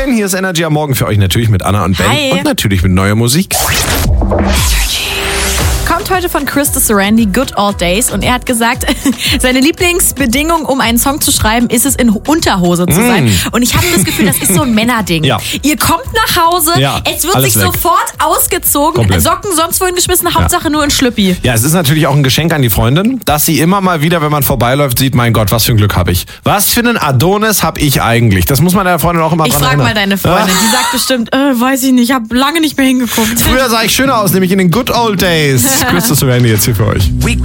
9. Hier ist Energy am Morgen für euch natürlich mit Anna und Ben. Hi. Und natürlich mit neuer Musik. Kommt heute von Chris Sarandon, Good Old Days. Und er hat gesagt, seine Lieblingsbedingung, um einen Song zu schreiben, ist es, in Unterhose zu sein. Und ich habe das Gefühl, das ist so ein Männerding. Ja. Ihr kommt nach Hause, Ja, es wird alles sich weg. sofort ausgezogen, Komplett. Socken sonst wohin geschmissen, Hauptsache nur in Schlüppi. Ja, es ist natürlich auch ein Geschenk an die Freundin, dass sie immer mal wieder, wenn man vorbeiläuft, sieht, mein Gott, was für ein Glück habe ich. Was für einen Adonis habe ich eigentlich? Das muss man der Freundin auch immer Ich dran frage erinnern. mal deine Freundin, die sagt bestimmt, weiß ich nicht, ich habe lange nicht mehr hingeguckt. Früher sah ich schöner aus, nämlich in den Good Old Days. Chris Sarandon jetzt hier für euch.